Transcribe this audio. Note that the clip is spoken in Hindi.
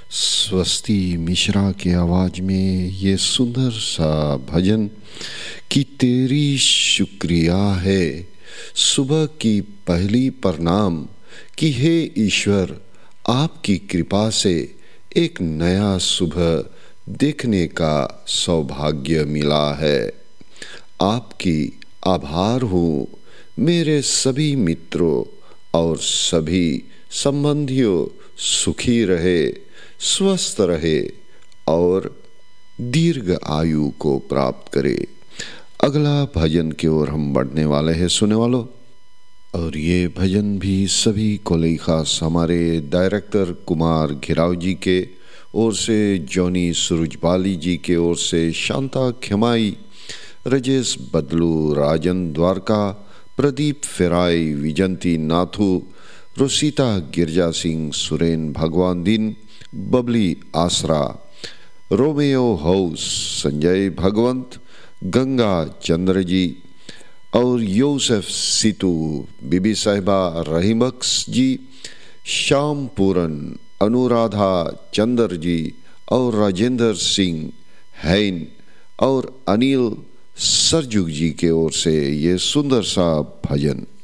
स्वस्ति मिश्रा की आवाज में ये सुंदर सा भजन कि तेरी शुक्रिया है सुबह की पहली प्रणाम कि हे ईश्वर आपकी कृपा से एक नया सुबह देखने का सौभाग्य मिला है। आपकी आभार हूँ मेरे सभी मित्रों और सभी संबंधियों सुखी रहे, स्वस्थ रहे और दीर्घ आयु को प्राप्त करे। अगला भजन की ओर हम बढ़ने वाले हैं सुने वालों, और ये भजन भी सभी को खास हमारे डायरेक्टर कुमार घिराव जी के ओर से, जॉनी सुरजबाली जी के ओर से, शांता खेमाई, रजेश बदलू, राजन द्वारका, प्रदीप फेराई, विजंती नाथू, रोसिता गिरजा सिंह, सुरेन भगवान दिन, बबली आसरा, रोमियो हाउस, संजय भगवंत, गंगा चंद्र जी और योसेफ सीतू, बीबी साहिबा रहीमक्स जी, श्याम पूरन, अनुराधा चंद्र जी और राजेंद्र सिंह हैन और अनिल सरजुग जी के ओर से ये सुंदर सा भजन।